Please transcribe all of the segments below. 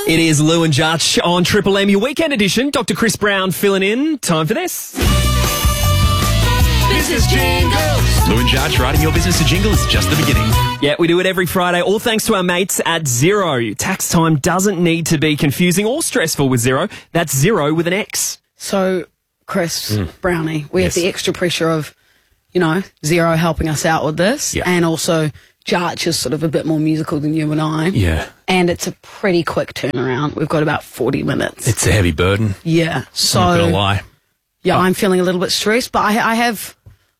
It is Lou and Judge on Triple M, your weekend edition. Dr. Chris Brown filling in. Time for this. Business Jingles. Lou and Judge writing your business a jingle is just the beginning. Yeah, we do it every Friday, all thanks to our mates at Xero. Tax time doesn't need to be confusing or stressful with Xero. That's Xero with an X. So, Chris, Brownie, we have the extra pressure of, Xero helping us out with this. Yeah. And also, Judge is sort of a bit more musical than you and I. Yeah. And it's a pretty quick turnaround. We've got about 40 minutes. It's a heavy burden. Yeah. So, I'm not going to lie. Yeah, I'm feeling a little bit stressed, but I have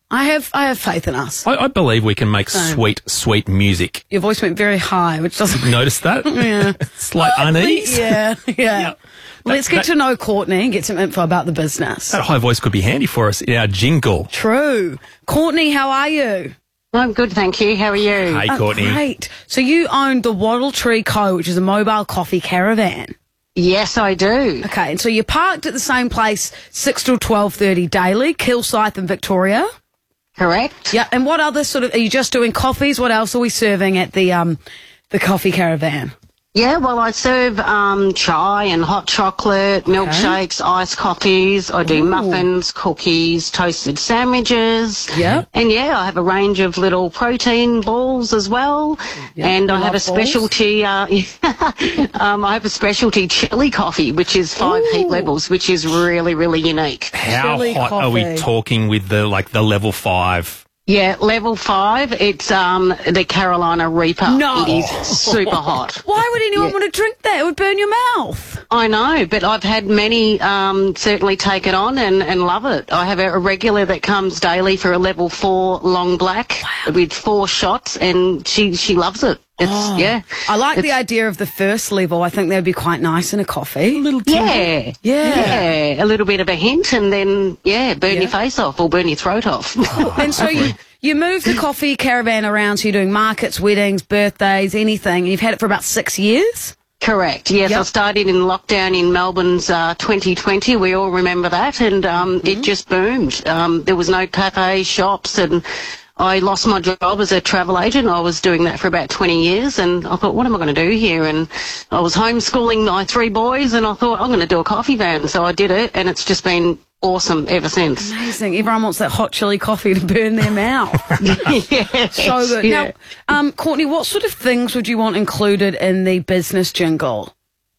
faith in us. I believe we can make sweet music. Your voice went very high, which doesn't... Notice that? Yeah. It's like unease. Yeah. Let's get to know Courtney and get some info about the business. That high voice could be handy for us in our jingle. True. Courtney, how are you? I'm good, thank you. How are you? Hey, Courtney. Great. So you own the Wattle Tree Co., which is a mobile coffee caravan. Yes, I do. Okay, and so you're parked at the same place 6 till 12:30 daily, Kilsyth in Victoria. Correct. Yeah, and what other are you just doing coffees? What else are we serving at the coffee caravan? Yeah, well, I serve chai and hot chocolate, milkshakes, iced coffees. I do muffins, cookies, toasted sandwiches. Yeah. And I have a range of little protein balls as well. Yeah, and I have a balls. specialty, I have a specialty chili coffee, which is 5 heat levels, which is really, really unique. How Chili hot are we coffee. talking with the level 5? Yeah, level 5, it's the Carolina Reaper. No. It is super hot. Why would anyone want to drink that? It would burn your mouth. I know, but I've had many certainly take it on and love it. I have a regular that comes daily for a level 4 long black with 4 shots, and she loves it. It's I like the idea of the first level. I think that would be quite nice in a coffee. Yeah, Yeah. a little bit of a hint, and then burn your face off or burn your throat off. And so you move the coffee caravan around, so you're doing markets, weddings, birthdays, anything, and you've had it for about 6 years? Correct. Yes, Yep. I started in lockdown in Melbourne's 2020. We all remember that, and it just boomed. There was no cafes, shops, and I lost my job as a travel agent. I was doing that for about 20 years, and I thought, what am I going to do here? And I was homeschooling my 3 boys, and I thought, I'm going to do a coffee van. So I did it, and it's just been awesome ever since. Amazing. Everyone wants that hot chili coffee to burn their mouth. Yes, So good. yeah. Now, Courtney, what sort of things would you want included in the business jingle?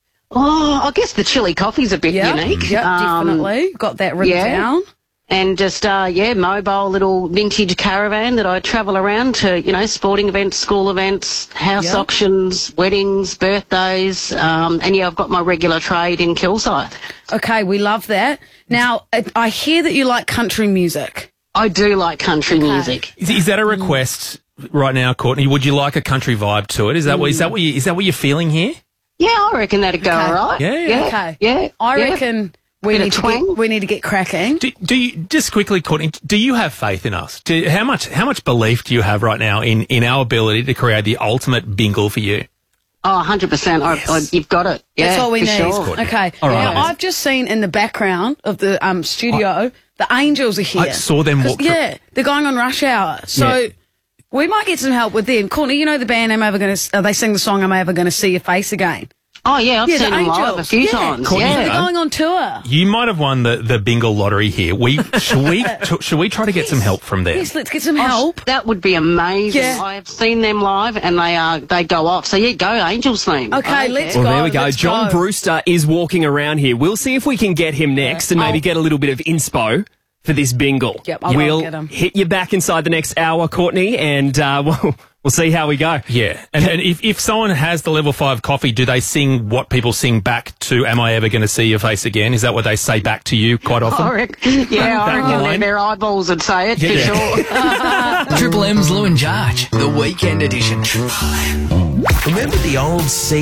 Oh, I guess the chili coffee's a bit unique. Yeah, definitely. Got that written down. And just, mobile little vintage caravan that I travel around to, sporting events, school events, house auctions, weddings, birthdays. And I've got my regular trade in Kilsyth. Okay, we love that. Now, I hear that you like country music. I do like country music. Is that a request right now, Courtney? Would you like a country vibe to it? Is that what you're feeling here? Yeah, I reckon that'd go all right. Yeah. Okay. Yeah. I yeah. reckon we Bit need, of twang. we need to get cracking. Do you just quickly, Courtney? Do you have faith in us? How much belief do you have right now in our ability to create the ultimate bingle for you? Oh, 100%. You've got it. Yeah, That's all we for need. Sure. Okay. All right. Now, I've just seen in the background of the studio, the Angels are here. I saw them 'Cause, walk through. Yeah, they're going on Rush Hour. So we might get some help with them. Courtney, you know the band they sing the song I'm Ever Gonna See Your Face Again. Oh, yeah, I've Yeah, seen the them live a Angels. few times. Courtney, They're Yeah. going on tour. You might have won the bingle lottery here. Should we try to get some help from there? Yes, let's get some help. That would be amazing. Yeah. I have seen them live, and they go off. So, go Angels theme. Okay, let's Well, go. there we go. Let's John go. Brewster is walking around here. We'll see if we can get him next and maybe get a little bit of inspo for this bingle. Yep, I'll we'll get him. hit you back inside the next hour, Courtney, and we'll see how we go. Yeah, and if someone has the level 5 coffee, do they sing what people sing back to "Am I ever going to see your face again"? Is that what they say back to you quite often? I reckon their eyeballs would say it for sure. Triple M's Lou and Judge, the weekend edition. Remember the old